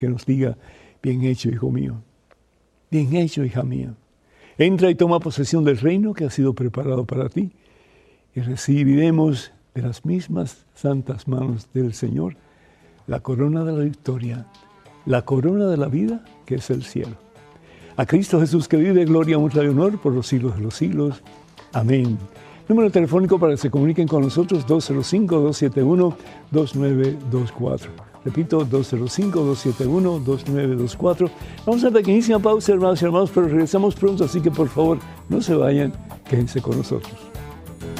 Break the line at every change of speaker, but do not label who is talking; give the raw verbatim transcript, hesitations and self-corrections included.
que nos diga, bien hecho, hijo mío, bien hecho, hija mía. Entra y toma posesión del reino que ha sido preparado para ti y recibiremos de las mismas santas manos del Señor la corona de la victoria, la corona de la vida que es el cielo. A Cristo Jesús que vive, gloria, honra y honor por los siglos de los siglos. Amén. Número telefónico para que se comuniquen con nosotros, dos cero cinco, dos siete uno, dos nueve dos cuatro. Repito, dos cero cinco, dos siete uno, dos nueve dos cuatro. Vamos a una pequeñísima pausa, hermanos y hermanos, pero regresamos pronto, así que por favor, no se vayan, quédense con nosotros.